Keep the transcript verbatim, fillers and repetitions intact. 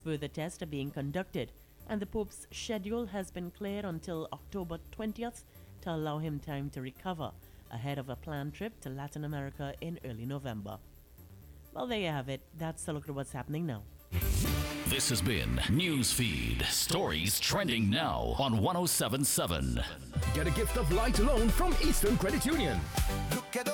Further tests are being conducted, and the Pope's schedule has been cleared until October twentieth to allow him time to recover ahead of a planned trip to Latin America in early November. Well, there you have it. That's a look at what's happening now. This has been Newsfeed, stories trending now on one oh seven point seven. Get a gift of light loan from Eastern Credit Union.